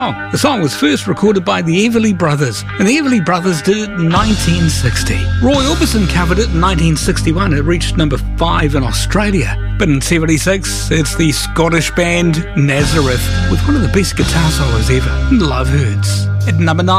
The song was first recorded by the Everly Brothers, and the Everly Brothers did it in 1960. Roy Orbison covered it in 1961. It reached number 5 in Australia. But in 76, it's the Scottish band Nazareth with one of the best guitar solos ever, Love Hurts. At number 9.